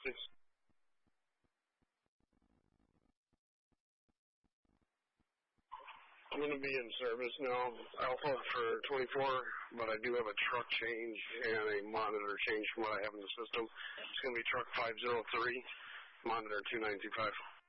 Thanks. I'm going to be in service now, Alpha for 24, but I do have a truck change and a monitor change from what I have in the system. It's going to be truck 503, monitor 2925.